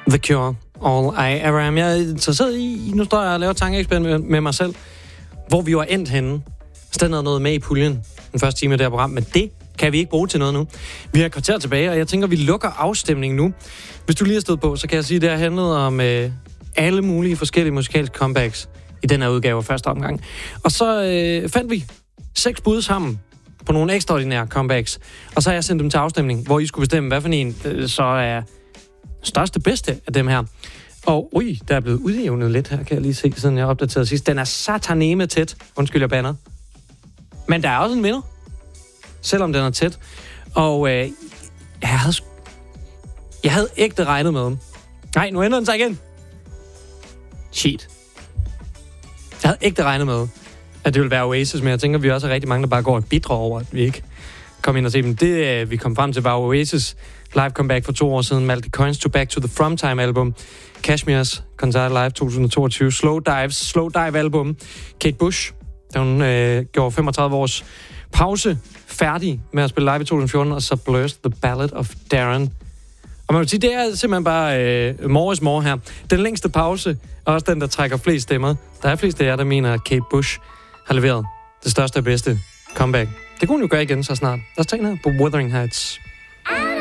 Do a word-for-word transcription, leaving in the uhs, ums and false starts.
The Cure, All I Ever Am. Jeg er interesseret i, nu står jeg og laver tankeeksperiment med mig selv, hvor vi var endt henne. Stadig havde noget med i puljen den første time af det her program, men det kan vi ikke bruge til noget nu. Vi har et kvarter tilbage, og jeg tænker, vi lukker afstemningen nu. Hvis du lige har stået på, så kan jeg sige, at det har handlet om øh, alle mulige forskellige musikalske comebacks i den her udgave af første omgang. Og så øh, fandt vi seks bud sammen på nogle ekstraordinære comebacks, og så har jeg sendt dem til afstemning, hvor I skulle bestemme, hvad for en øh, så er største bedste af dem her. Og ui, der er blevet udjævnet lidt her, kan jeg lige se, siden jeg opdaterede sidst. Den er sataneme tæt. Undskyld, jeg banner. Men der er også en vinder, selvom den er tæt. Og øh, jeg havde jeg havde ægte regnet med dem. Nej, nu ændrer den sig igen. Shit. Jeg havde ægte regnet med, at det ville være Oasis, men jeg tænker, at vi også er rigtig mange, der bare går og bidrer over, at vi ikke kom ind og se dem. Det, vi kom frem til, var Oasis live comeback for to år siden, Malky Coins to Back to the From Time album, Kashmirs koncert live to tusind og toogtyve, Slow Dives, Slow Dive album, Kate Bush, der hun øh, gjorde femogtredive års pause færdig med at spille live i to tusind og fjorten, og så Blur's The Ballad of Darren. Og man vil sige, det er simpelthen bare øh, more is more her. Den længste pause, og også den, der trækker flest stemmer. Der er flest af jer, der mener, at Kate Bush har leveret det største og bedste comeback. Det kunne hun jo gøre igen så snart. Lad os tage den her på Wuthering Heights.